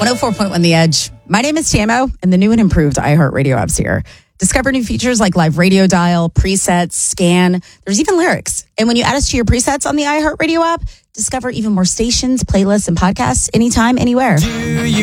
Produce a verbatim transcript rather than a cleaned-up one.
one oh four point one The Edge. My name is Tiamo, and the new and improved iHeartRadio app's here. Discover new features like live radio dial, presets, scan. There's even lyrics. And when you add us to your presets on the iHeartRadio app, discover even more stations, playlists, and podcasts anytime, anywhere. Do you